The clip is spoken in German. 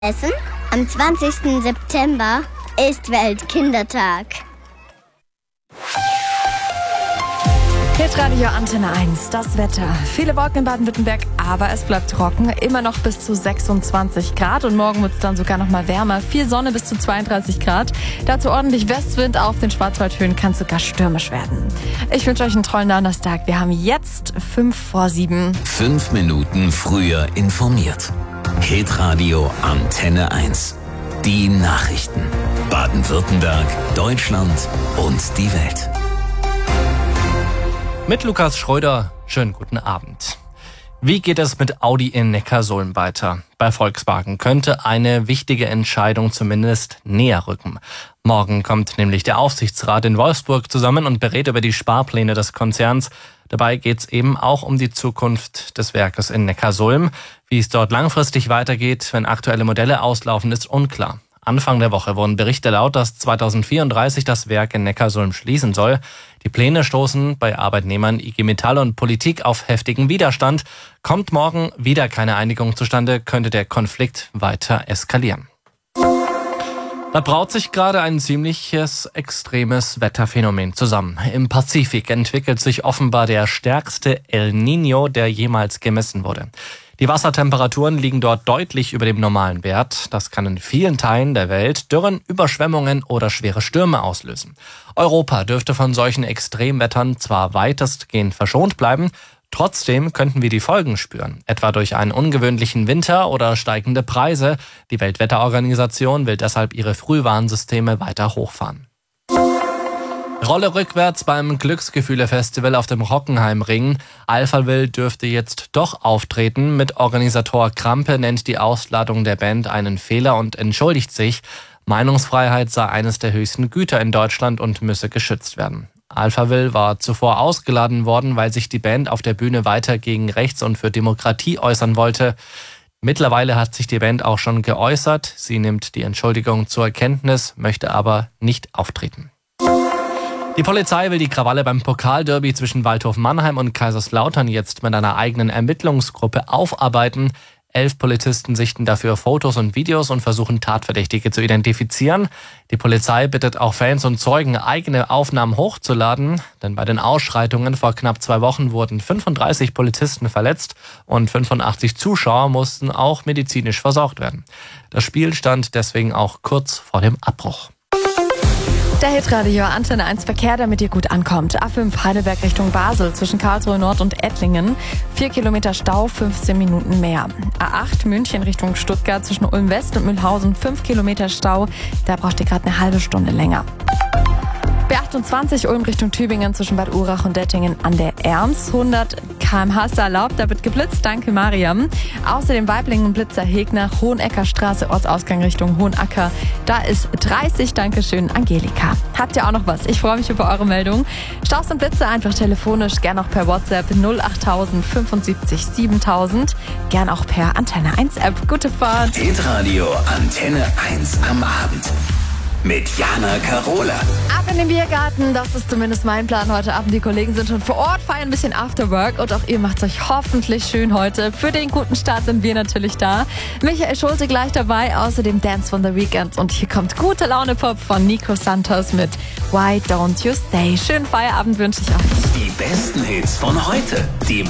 Essen? Am 20. September ist Weltkindertag. Hitradio Antenne 1, das Wetter. Viele Wolken in Baden-Württemberg, aber es bleibt trocken. Immer noch bis zu 26 Grad und morgen wird es dann sogar noch mal wärmer. Viel Sonne bis zu 32 Grad. Dazu ordentlich Westwind. Auf den Schwarzwaldhöhen kann es sogar stürmisch werden. Ich wünsche euch einen tollen Donnerstag. Wir haben jetzt 6:55. 5 Minuten früher informiert. Hitradio Antenne 1. Die Nachrichten. Baden-Württemberg, Deutschland und die Welt. Mit Lukas Schröder, schönen guten Abend. Wie geht es mit Audi in Neckarsulm weiter? Bei Volkswagen könnte eine wichtige Entscheidung zumindest näher rücken. Morgen kommt nämlich der Aufsichtsrat in Wolfsburg zusammen und berät über die Sparpläne des Konzerns. Dabei geht es eben auch um die Zukunft des Werkes in Neckarsulm. Wie es dort langfristig weitergeht, wenn aktuelle Modelle auslaufen, ist unklar. Anfang der Woche wurden Berichte laut, dass 2034 das Werk in Neckarsulm schließen soll. Die Pläne stoßen bei Arbeitnehmern, IG Metall und Politik auf heftigen Widerstand. Kommt morgen wieder keine Einigung zustande, könnte der Konflikt weiter eskalieren. Da braut sich gerade ein ziemliches extremes Wetterphänomen zusammen. Im Pazifik entwickelt sich offenbar der stärkste El Niño, der jemals gemessen wurde. Die Wassertemperaturen liegen dort deutlich über dem normalen Wert. Das kann in vielen Teilen der Welt Dürren, Überschwemmungen oder schwere Stürme auslösen. Europa dürfte von solchen Extremwettern zwar weitestgehend verschont bleiben, trotzdem könnten wir die Folgen spüren, etwa durch einen ungewöhnlichen Winter oder steigende Preise. Die Weltwetterorganisation will deshalb ihre Frühwarnsysteme weiter hochfahren. Rolle rückwärts beim Glücksgefühle-Festival auf dem Hockenheimring. Alphaville dürfte jetzt doch auftreten. Mit Organisator Krampe nennt die Ausladung der Band einen Fehler und entschuldigt sich. Meinungsfreiheit sei eines der höchsten Güter in Deutschland und müsse geschützt werden. Alphaville war zuvor ausgeladen worden, weil sich die Band auf der Bühne weiter gegen Rechts und für Demokratie äußern wollte. Mittlerweile hat sich die Band auch schon geäußert. Sie nimmt die Entschuldigung zur Kenntnis, möchte aber nicht auftreten. Die Polizei will die Krawalle beim Pokalderby zwischen Waldhof Mannheim und Kaiserslautern jetzt mit einer eigenen Ermittlungsgruppe aufarbeiten. 11 Polizisten sichten dafür Fotos und Videos und versuchen Tatverdächtige zu identifizieren. Die Polizei bittet auch Fans und Zeugen, eigene Aufnahmen hochzuladen, denn bei den Ausschreitungen vor knapp 2 Wochen wurden 35 Polizisten verletzt und 85 Zuschauer mussten auch medizinisch versorgt werden. Das Spiel stand deswegen auch kurz vor dem Abbruch. Der Hitradio Antenne 1 Verkehr, damit ihr gut ankommt. A5 Heidelberg Richtung Basel zwischen Karlsruhe Nord und Ettlingen. 4 Kilometer Stau, 15 Minuten mehr. A8 München Richtung Stuttgart zwischen Ulm West und Mühlhausen. 5 Kilometer Stau, da braucht ihr gerade eine halbe Stunde länger. B28 Ulm Richtung Tübingen zwischen Bad Urach und Dettingen an der Erms. 100 km/h ist erlaubt, da wird geblitzt, danke Mariam. Außerdem Weiblingen Blitzer Hegner, Hoheneckerstraße, Ortsausgang Richtung Hohenacker. Da ist 30, dankeschön Angelika. Habt ihr auch noch was? Ich freue mich über eure Meldung. Staus und Blitze einfach telefonisch, gern auch per WhatsApp 08000 75 7000. Gern auch per Antenne 1 App. Gute Fahrt. Hitradio Antenne 1 am Abend. Mit Jana Carola. Ab in den Biergarten, das ist zumindest mein Plan heute Abend. Die Kollegen sind schon vor Ort, feiern ein bisschen Afterwork und auch ihr macht es euch hoffentlich schön heute. Für den guten Start sind wir natürlich da. Michael Schulte gleich dabei, außerdem Dance von The Weeknd. Und hier kommt gute Laune Pop von Nico Santos mit Why Don't You Stay. Schönen Feierabend wünsche ich euch. Die besten Hits von heute. Die